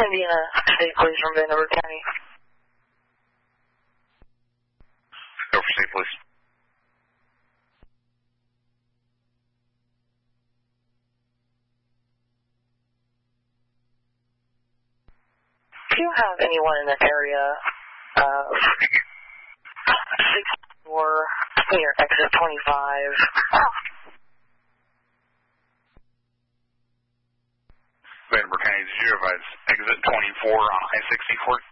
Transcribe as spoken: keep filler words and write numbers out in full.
Indiana State Police from Vanderbilt County. Go for State Police. Do you have anyone in this area of sixty-four near exit twenty-five? Vanderbilt County, did you advise exit twenty-four on I sixty-four?